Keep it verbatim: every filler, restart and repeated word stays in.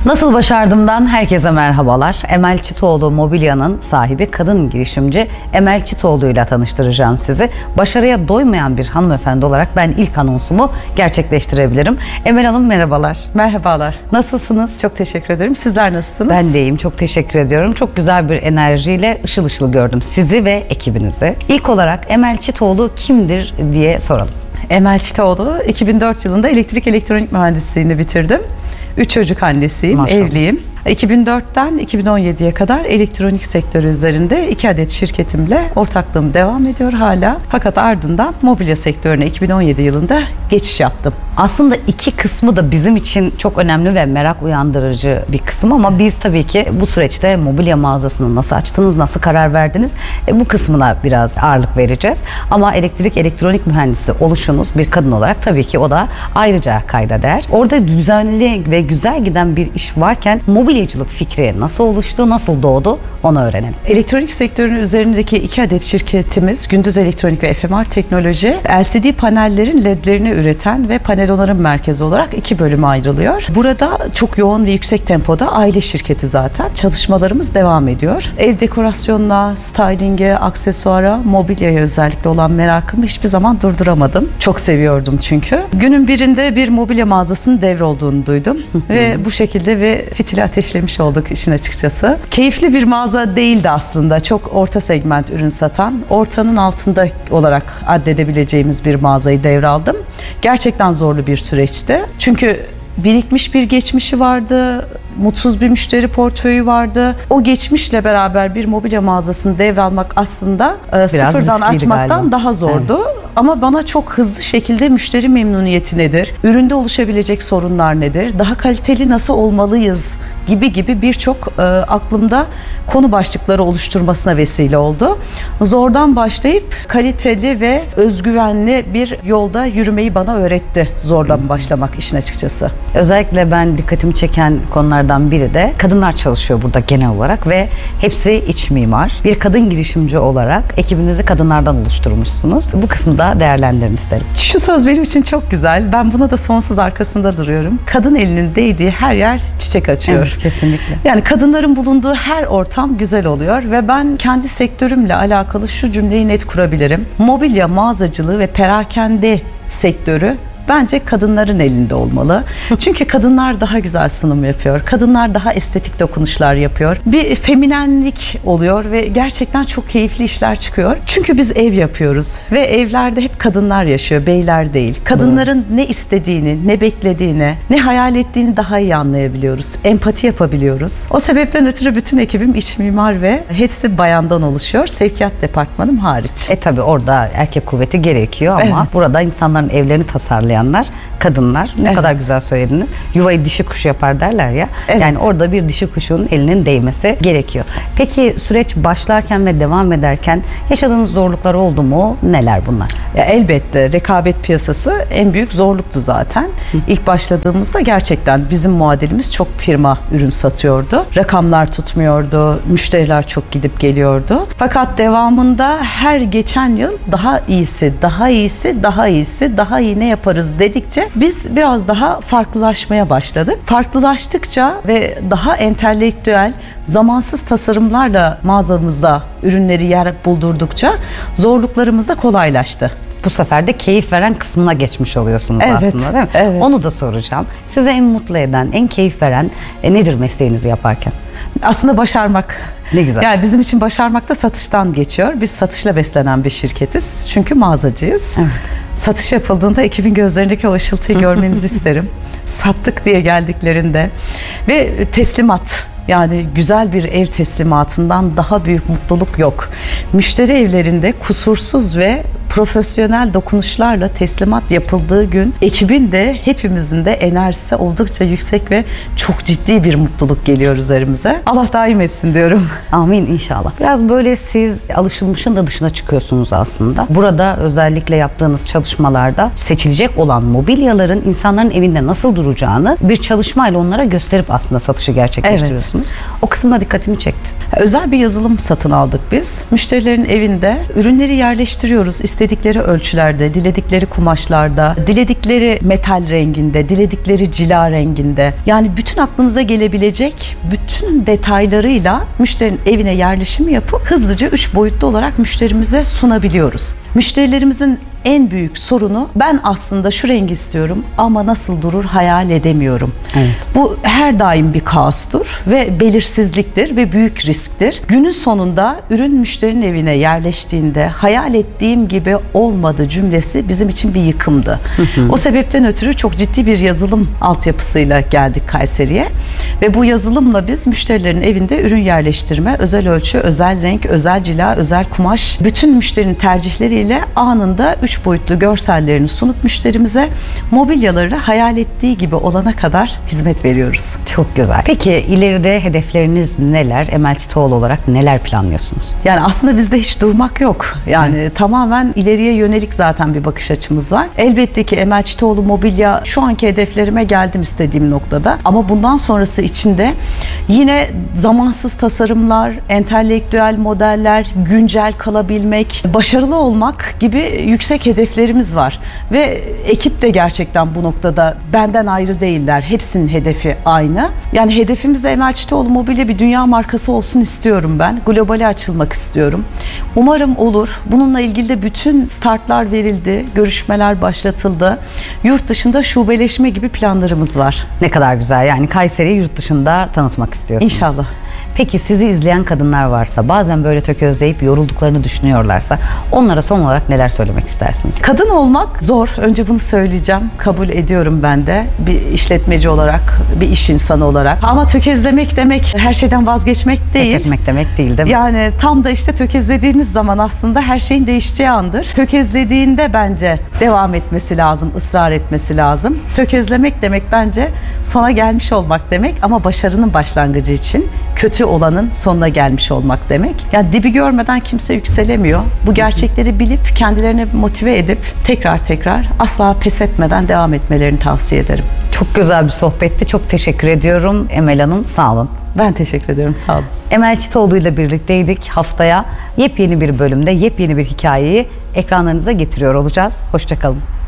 Nasıl Başardım'dan herkese merhabalar. Emel Çitoğlu Mobilya'nın sahibi kadın girişimci Emel Çitoğlu ile tanıştıracağım sizi. Başarıya doymayan bir hanımefendi olarak ben ilk anonsumu gerçekleştirebilirim. Emel Hanım merhabalar. Merhabalar. Nasılsınız? Çok teşekkür ederim. Sizler nasılsınız? Ben de iyiyim. Çok teşekkür ediyorum. Çok güzel bir enerjiyle ışıl ışıl gördüm sizi ve ekibinizi. İlk olarak Emel Çitoğlu kimdir diye soralım. Emel Çitoğlu, iki bin dört yılında elektrik elektronik mühendisliğini bitirdim. Üç çocuk annesiyim, Maşallah. evliyim. iki bin dörtten iki bin on yediye kadar elektronik sektörü üzerinde iki adet şirketimle ortaklığım devam ediyor hala. Fakat ardından mobilya sektörüne iki bin on yedi yılında geçiş yaptım. Aslında iki kısmı da bizim için çok önemli ve merak uyandırıcı bir kısım ama biz tabii ki bu süreçte mobilya mağazasını nasıl açtınız, nasıl karar verdiniz e, bu kısmına biraz ağırlık vereceğiz. Ama elektrik elektronik mühendisi oluşunuz bir kadın olarak tabii ki o da ayrıca kayda değer. Orada düzenli ve güzel giden bir iş varken mobilyacılık fikri nasıl oluştu, nasıl doğdu onu öğrenelim. Elektronik sektörünün üzerindeki iki adet şirketimiz Gündüz Elektronik ve F M R Teknoloji, L C D panellerin ledlerini üreten ve panel onarım merkezi olarak iki bölüme ayrılıyor. Burada çok yoğun ve yüksek tempoda aile şirketi zaten. Çalışmalarımız devam ediyor. Ev dekorasyonuna, styling'e, aksesuara, mobilyaya özellikle olan merakımı hiçbir zaman durduramadım. Çok seviyordum çünkü. Günün birinde bir mobilya mağazasının devrolduğunu duydum ve bu şekilde ve fitili ateşlemiş olduk işin açıkçası. Keyifli bir mağaza değildi aslında. Çok orta segment ürün satan, ortanın altında olarak addedebileceğimiz bir mağazayı devraldım. Gerçekten zorlu bir süreçti. Çünkü birikmiş bir geçmişi vardı, mutsuz bir müşteri portföyü vardı. O geçmişle beraber bir mobilya mağazasını devralmak aslında e, sıfırdan açmaktan galiba. daha zordu. Evet. Ama bana çok hızlı şekilde müşteri memnuniyeti nedir, üründe oluşabilecek sorunlar nedir, daha kaliteli nasıl olmalıyız gibi gibi birçok e, aklımda konu başlıkları oluşturmasına vesile oldu. Zordan başlayıp kaliteli ve özgüvenli bir yolda yürümeyi bana öğretti zorla başlamak işin açıkçası. Özellikle ben dikkatimi çeken konulardan biri de kadınlar çalışıyor burada genel olarak ve hepsi iç mimar. Bir kadın girişimci olarak ekibinizi kadınlardan oluşturmuşsunuz. Bu kısmı da değerlendirin isterim. Şu söz benim için çok güzel. Ben buna da sonsuz arkasında duruyorum. Kadın elinin değdiği her yer çiçek açıyor. Evet, kesinlikle. Yani kadınların bulunduğu her ortam güzel oluyor ve ben kendi sektörümle alakalı şu cümleyi net kurabilirim. Mobilya mağazacılığı ve perakende sektörü bence kadınların elinde olmalı. Çünkü kadınlar daha güzel sunum yapıyor. Kadınlar daha estetik dokunuşlar yapıyor. Bir feminenlik oluyor ve gerçekten çok keyifli işler çıkıyor. Çünkü biz ev yapıyoruz ve evlerde hep kadınlar yaşıyor, beyler değil. Kadınların ne istediğini, ne beklediğini, ne hayal ettiğini daha iyi anlayabiliyoruz. Empati yapabiliyoruz. O sebepten ötürü bütün ekibim iç mimar ve hepsi bayandan oluşuyor. Sevkiyat departmanım hariç. E tabi orada erkek kuvveti gerekiyor ama Evet. burada insanların evlerini tasarlayan kadınlar. Ne evet. kadar güzel söylediniz. Yuvayı dişi kuş yapar derler ya. Evet. Yani orada bir dişi kuşun elinin değmesi gerekiyor. Peki süreç başlarken ve devam ederken yaşadığınız zorluklar oldu mu? Neler bunlar? Ya elbette rekabet piyasası en büyük zorluktu zaten. Hı. İlk başladığımızda gerçekten bizim muadilimiz çok firma ürün satıyordu. Rakamlar tutmuyordu. Müşteriler çok gidip geliyordu. Fakat devamında her geçen yıl daha iyisi, daha iyisi, daha iyisi, daha iyi ne yaparız dedikçe biz biraz daha farklılaşmaya başladık. Farklılaştıkça ve daha entelektüel, zamansız tasarımlarla mağazamızda ürünleri yer buldurdukça zorluklarımız da kolaylaştı. Bu sefer de keyif veren kısmına geçmiş oluyorsunuz evet, aslında değil mi? Evet. Onu da soracağım. Size en mutlu eden, en keyif veren e, nedir mesleğinizi yaparken? Aslında başarmak. Ne güzel. Yani bizim için başarmak da satıştan geçiyor. Biz satışla beslenen bir şirketiz. Çünkü mağazacıyız. Evet. Satış yapıldığında ekibin gözlerindeki o ışıltıyı görmenizi isterim. Sattık diye geldiklerinde ve teslimat. Yani güzel bir ev teslimatından daha büyük mutluluk yok. Müşteri evlerinde kusursuz ve profesyonel dokunuşlarla teslimat yapıldığı gün ekibin de hepimizin de enerjisi oldukça yüksek ve çok ciddi bir mutluluk geliyor üzerimize. Allah daim etsin diyorum. Amin inşallah. Biraz böyle siz alışılmışın da dışına çıkıyorsunuz aslında. Burada özellikle yaptığınız çalışmalarda seçilecek olan mobilyaların insanların evinde nasıl duracağını bir çalışmayla onlara gösterip aslında satışı gerçekleştiriyorsunuz. Evet. O kısımda dikkatimi çekti. Özel bir yazılım satın aldık biz. Müşterilerin evinde ürünleri yerleştiriyoruz. İstediği diledikleri ölçülerde, diledikleri kumaşlarda, diledikleri metal renginde, diledikleri cila renginde, yani bütün aklınıza gelebilecek bütün detaylarıyla müşterinin evine yerleşim yapıp hızlıca üç boyutlu olarak müşterimize sunabiliyoruz. Müşterilerimizin en büyük sorunu, ben aslında şu rengi istiyorum ama nasıl durur hayal edemiyorum. Evet. Bu her daim bir kaostur ve belirsizliktir ve büyük risktir. Günün sonunda ürün müşterinin evine yerleştiğinde hayal ettiğim gibi olmadı cümlesi bizim için bir yıkımdı. Hı hı. O sebepten ötürü çok ciddi bir yazılım altyapısıyla geldik Kayseri'ye ve bu yazılımla biz müşterilerin evinde ürün yerleştirme, özel ölçü, özel renk, özel cila, özel kumaş, bütün müşterinin tercihleriyle anında üç boyutlu görsellerini sunup müşterimize mobilyaları hayal ettiği gibi olana kadar hizmet veriyoruz. Çok güzel. Peki ileride hedefleriniz neler? Emel Çitoğlu olarak neler planlıyorsunuz? Yani aslında bizde hiç durmak yok. Yani Hı. tamamen ileriye yönelik zaten bir bakış açımız var. Elbette ki Emel Çitoğlu Mobilya şu anki hedeflerime geldim istediğim noktada. Ama bundan sonrası içinde yine zamansız tasarımlar, entelektüel modeller, güncel kalabilmek, başarılı olmak gibi yüksek hedeflerimiz var. Ve ekip de gerçekten bu noktada benden ayrı değiller. Hepsinin hedefi aynı. Yani hedefimiz de Emel Çitoğlu Mobilya bir dünya markası olsun istiyorum ben. Globale açılmak istiyorum. Umarım olur. Bununla ilgili de bütün startlar verildi. Görüşmeler başlatıldı. Yurt dışında şubeleşme gibi planlarımız var. Ne kadar güzel. Yani Kayseri'yi yurt dışında tanıtmak istiyorsunuz. İnşallah. Peki sizi izleyen kadınlar varsa, bazen böyle tökezleyip yorulduklarını düşünüyorlarsa onlara son olarak neler söylemek istersiniz? Kadın olmak zor. Önce bunu söyleyeceğim. Kabul ediyorum ben de. Bir işletmeci olarak, bir iş insanı olarak. Ama tökezlemek demek her şeyden vazgeçmek değil. Pes etmek demek değil, değil mi? Yani tam da işte tökezlediğimiz zaman aslında her şeyin değişeceği andır. Tökezlediğinde bence devam etmesi lazım, ısrar etmesi lazım. Tökezlemek demek bence sona gelmiş olmak demek ama başarının başlangıcı için kötü olanın sonuna gelmiş olmak demek. Yani dibi görmeden kimse yükselemiyor. Bu gerçekleri bilip kendilerini motive edip tekrar tekrar asla pes etmeden devam etmelerini tavsiye ederim. Çok güzel bir sohbetti. Çok teşekkür ediyorum Emel Hanım. Sağ olun. Ben teşekkür ederim. Sağ olun. Emel Çitoğlu ile birlikteydik. Haftaya yepyeni bir bölümde yepyeni bir hikayeyi ekranlarınıza getiriyor olacağız. Hoşça kalın.